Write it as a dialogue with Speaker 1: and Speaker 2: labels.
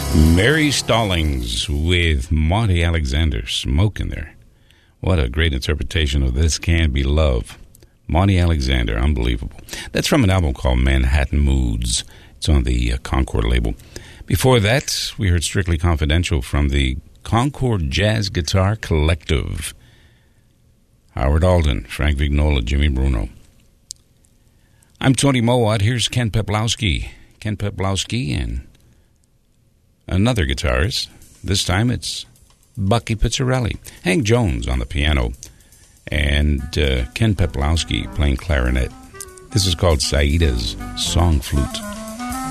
Speaker 1: Mary Stallings with Monty Alexander, Smoking There. What a great interpretation of This Can Be Love. Monty Alexander, unbelievable. That's from an album called Manhattan Moods. It's on the Concord label. Before that, we heard Strictly Confidential from the Concord Jazz Guitar Collective. Howard Alden, Frank Vignola, Jimmy Bruno. I'm Tony Mowat. Here's Ken Peplowski. Ken Peplowski and another guitarist. This time it's Bucky Pizzarelli. Hank Jones on the piano. And Ken Peplowski playing clarinet. This is called Saida's Song Flute.